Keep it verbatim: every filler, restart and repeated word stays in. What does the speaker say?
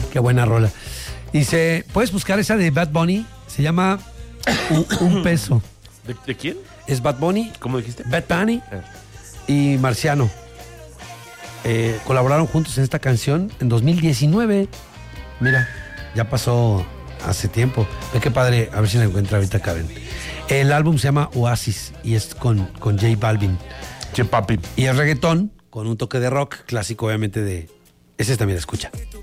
Qué buena rola. Dice, ¿puedes buscar esa de Bad Bunny? Se llama Un, un peso. ¿De, de quién? Es Bad Bunny. ¿Cómo dijiste? Bad Bunny Ah. y Marciano. Eh, colaboraron juntos en esta canción en dos mil diecinueve. Mira, ya pasó hace tiempo. Ve qué padre, a ver si la encuentra ahorita, Karen. El álbum se llama Oasis y es con, con J Balvin. Che, papi. Y es reggaetón con un toque de rock, clásico obviamente de... Ese también escucha.